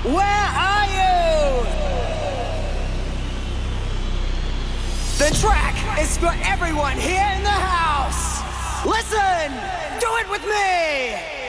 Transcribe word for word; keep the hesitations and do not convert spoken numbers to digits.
Where are you? The track is for everyone here in the house. Listen, do it with me.